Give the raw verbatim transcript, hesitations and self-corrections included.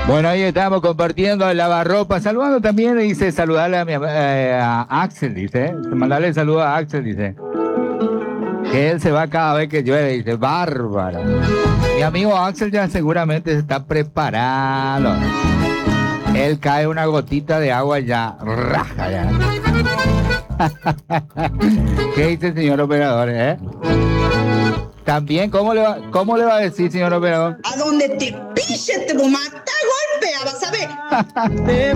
Bueno, ahí estamos compartiendo el lavarropa, saludando también, dice, saludarle a, mi, eh, a Axel, dice, mandarle saludos a Axel, dice, que él se va cada vez que llueve, dice, bárbaro. Mi amigo Axel ya seguramente se está preparando. Él cae una gotita de agua ya, raja ya. ¿Qué dice el señor operador, eh? También, ¿cómo le va, cómo le va a decir, señor operador? A donde te pille te lo mata, golpea, vas a ver.